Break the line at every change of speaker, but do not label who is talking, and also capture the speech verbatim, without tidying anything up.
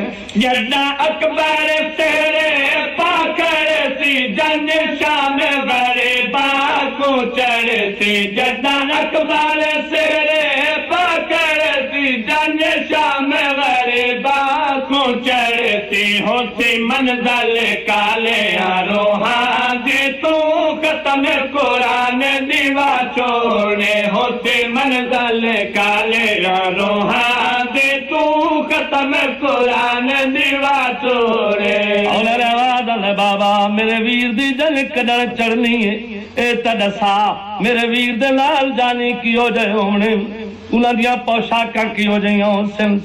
जदा अकबर तेरे पाकड़ सी जन शाम बड़े बाको चढ़ती जदा अकबर तेरे पाकड़ सी जन शाम बड़े बाको चढ़ती होती मंजल काले रोहा जे तू खत्म कुरान दीवा छोड़े होते मंजल काले रोहा दे तू खत्म कुरान दीवा छोड़े और वादल बाबा मेरे वीर दी जल कदर चढ़नी है ए तदसा मेरे वीर दे नाल जानी कियो जय होने उन्हां दियां पोशाकां कियो जईयां